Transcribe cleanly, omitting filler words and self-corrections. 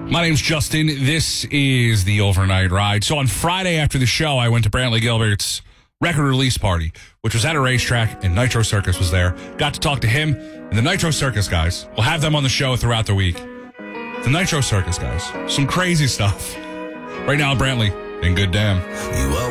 My name's Justin. This is the Overnight Ride. So on Friday after the show, I went to Brantley Gilbert's record release party, which was at a racetrack, and Nitro Circus was there. Got to talk to him and the Nitro Circus guys. We'll have them on the show throughout the week. The Nitro Circus guys. Some crazy stuff. Right now, Brantley, and good damn. You are